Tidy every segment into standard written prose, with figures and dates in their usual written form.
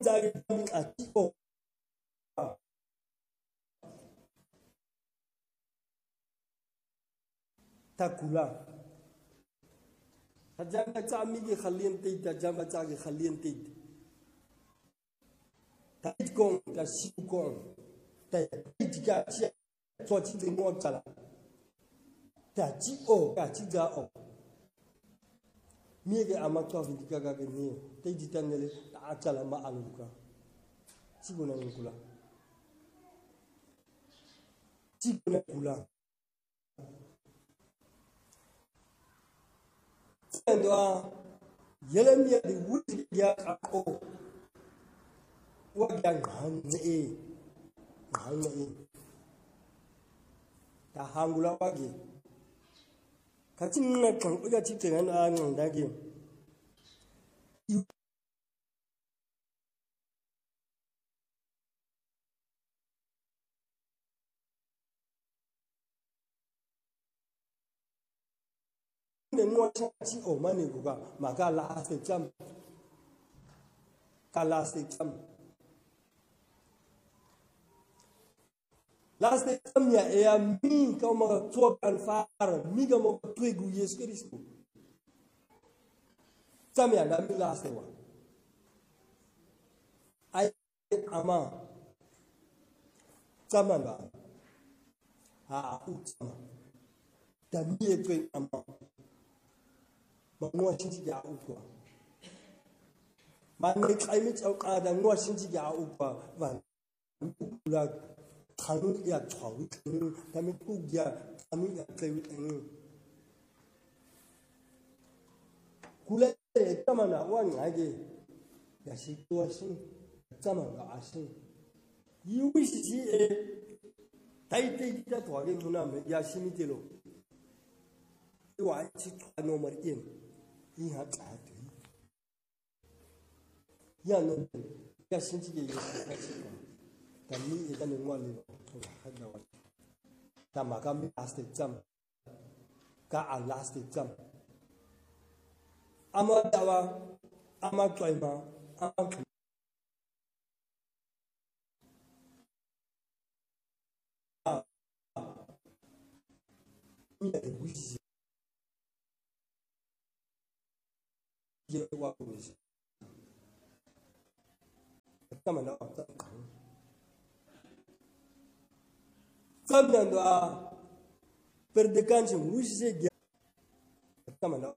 zari atiko takula tajanga chami ki khalien te tajanga chagi khalien te tait kong ta siu kong ta tika chia so chi de mo chala ta chi o ka chi ga o mi ke amato vindika ga ke ni te ditangele ta chala ma aluka siguna ngula siguna kula Sendwa Yeremia di wuti ya ako wagyang hanze ta hangula wagi katin na kan uga titin an an dage ne mo chi o mani kuga maka la se cham kala se cham last time ya e mi como to kan far mi como tuegu Yesu Kristo tamya na mi last wa ai ama tamanga ha utama tamie twen ama mo shinji ya ukwa man ne kai mi tsau ka da mo shinji ya ukwa van la kanu ya chawi kami ku ya kami ya kai kula tamana wan ngage ya shi to shi tamanga ashi yi shi e tai tai ta to ga muna me ya shi mi telo wa chi to no mar in yi ha ta ya no ya shinji ge yi kami ita ni ngwali hada wa tama kami last exam ka a last exam ama dawa ama twaima ama ye wa ko ni tama na Sabendo a perdecanci wuse gya tamana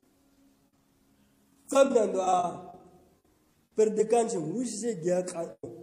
sabendo a perdecanci wuse gya